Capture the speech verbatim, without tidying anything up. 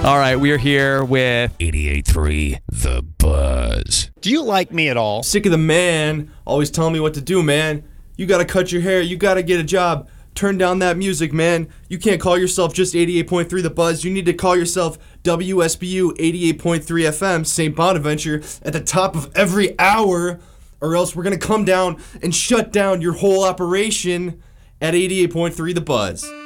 All right, we are here with eighty-eight point three The Buzz. Do you like me at all? Sick of the man always telling me what to do, man. You gotta cut your hair, you gotta get a job. Turn down that music, man. You can't call yourself just eighty-eight point three The Buzz. You need to call yourself W S B U eighty-eight point three F M, Saint Bonaventure, at the top of every hour, or else we're gonna come down and shut down your whole operation at eighty-eight point three The Buzz.